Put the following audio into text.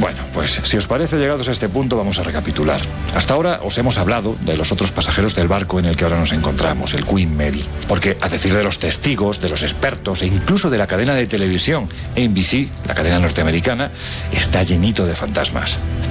Bueno, pues si os parece, llegados a este punto, vamos a recapitular. Hasta ahora os hemos hablado de los otros pasajeros del barco en el que ahora nos encontramos, el Queen Mary. Porque, a decir de los testigos, de los expertos e incluso de la cadena de televisión NBC, la cadena norteamericana, está llenito de fantasmas.